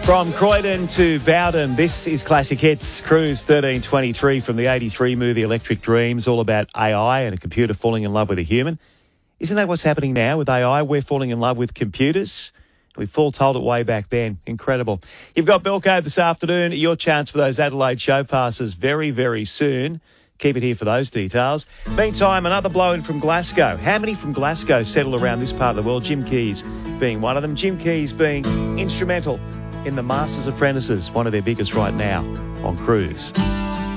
From Croydon to Bowden, this is Classic Hits, Cruise 1323 from the 83 movie Electric Dreams, all about AI and a computer falling in love with a human. Isn't that what's happening now with AI? We're falling in love with computers. We foretold it way back then. Incredible. You've got Belco this afternoon. Your chance for those Adelaide show passes very, very soon. Keep it here for those details. Meantime, another blow-in from Glasgow. How many from Glasgow settle around this part of the world? Jim Keys being one of them. Jim Keys being instrumental in the Masters Apprentices, one of their biggest right now on Cruise.